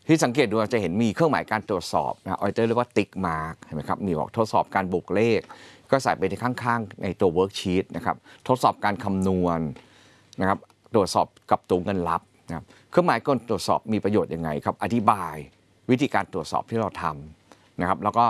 ที่สังเกตดูจะเห็นมีเครื่องหมายการตรวจสอบนะออดิเตอร์เรียกว่าติ๊กมาร์กเห็นไหมครับมีบอกทดสอบการบวกเลขก็ใส่ไปที่ข้างๆในตัวเวิร์กชีตนะครับทดสอบการคำนวณนะครับตรวจสอบกับตัวเงินลับนะครับเครื่องหมายการตรวจสอบมีประโยชน์ยังไงครับอธิบายวิธีการตรวจสอบที่เราทำนะครับแล้วก็